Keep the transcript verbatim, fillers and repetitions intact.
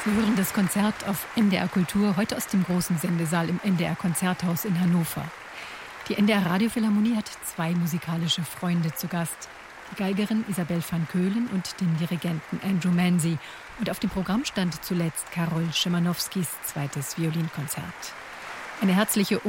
Sie hören das Konzert auf N D R Kultur, heute aus dem großen Sendesaal im N D R Konzerthaus in Hannover. Die N D R Radiophilharmonie hat zwei musikalische Freunde zu Gast. Die Geigerin Isabelle van Keulen und den Dirigenten Andrew Manzi. Und auf dem Programm stand zuletzt Karol Szymanowskis zweites Violinkonzert. Eine herzliche